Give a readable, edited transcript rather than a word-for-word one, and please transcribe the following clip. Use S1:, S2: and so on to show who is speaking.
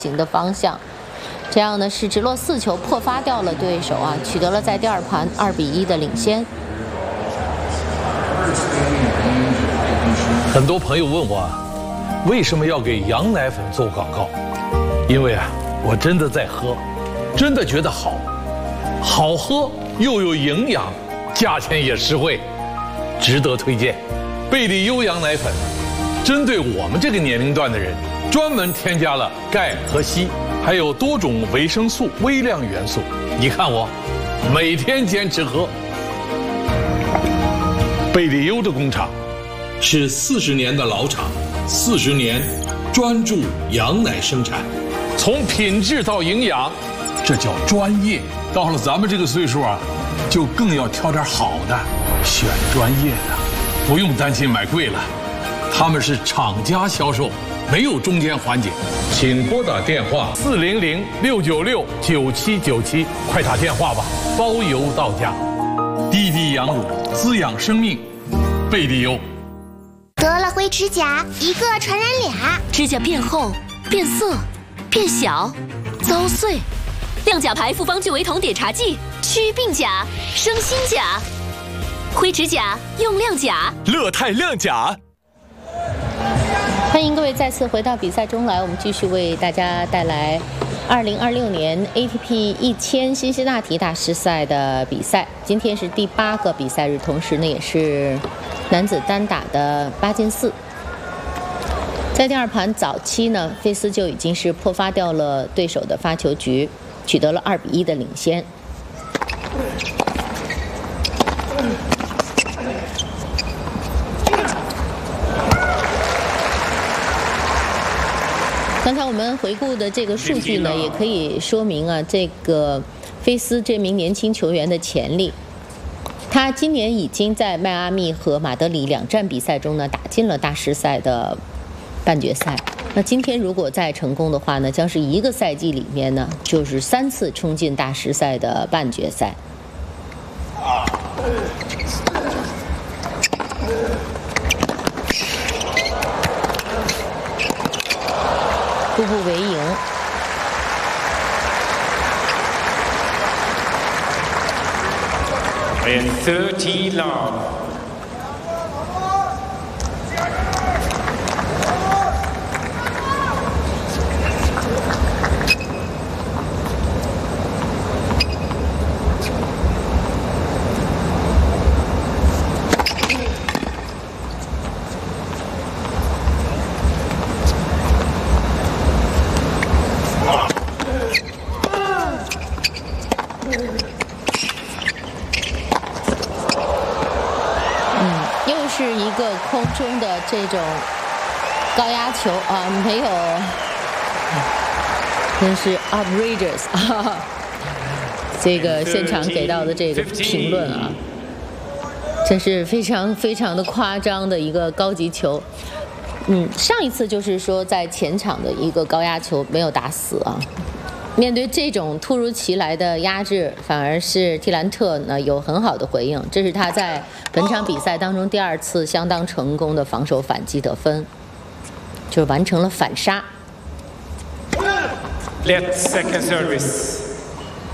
S1: 行的方向，这样呢是直落4球破发掉了对手啊，取得了在第2盘2比1的领先。
S2: 很多朋友问我啊，为什么要给羊奶粉做广告？因为啊，我真的在喝，真的觉得好，好喝又有营养，价钱也实惠，值得推荐。贝利优羊奶粉，针对我们这个年龄段的人。 专门添加了钙和硒，还有多种维生素、微量元素。你看我，每天坚持喝。贝利优的工厂是40年的老厂，40年专注羊奶生产，从品质到营养，这叫专业。到了咱们这个岁数啊，就更要挑点好的，选专业的，不用担心买贵了。他们是厂家销售。 没有中间环节，请拨打电话400-696-9797，快打电话吧，包邮到家。滴滴羊乳滋养生命，贝利优。
S3: 得了灰指甲，一个传染俩，
S4: 指甲变厚、变色、变小、遭碎。亮甲牌复方聚维酮碘茶剂，祛病甲、生新甲。灰指甲用亮甲，
S5: 乐泰亮甲。
S1: 欢迎各位再次回到比赛中来，我们继续为大家带来2026年 ATP 1000辛辛那提大师赛的比赛。今天是第8个比赛日，同时呢也是男子单打的8进4。在第2盘早期呢，费斯就已经是破发掉了对手的发球局，取得了2比1的领先。 刚才我们回顾的这个数据呢，也可以说明啊，这个菲斯这名年轻球员的潜力。他今年已经在迈阿密和马德里2站比赛中呢，打进了大师赛的半决赛。那今天如果再成功的话呢，将是一个赛季里面呢，就是3次冲进大师赛的半决赛。 步步为营。
S6: And 30 love.
S1: 空中的这种高压球啊，没有，真是 outrageous 啊！这个现场给到的这个评论啊，真是非常非常的夸张的一个高级球。上一次就是说在前场的一个高压球没有打死啊。 面对这种突如其来的压制，反而是蒂兰特呢有很好的回应，这是他在本场比赛当中第2次相当成功的防守反击得分，就是完成了反杀。
S6: Let second service.